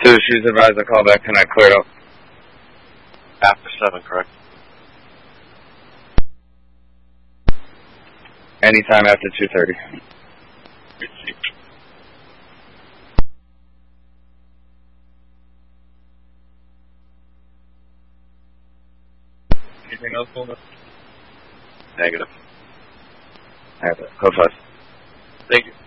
So she's advised a call back tonight, cleared up. After 7, correct? Anytime after 2:30. Anything else, Wilma? Negative. Code 5. Thank you.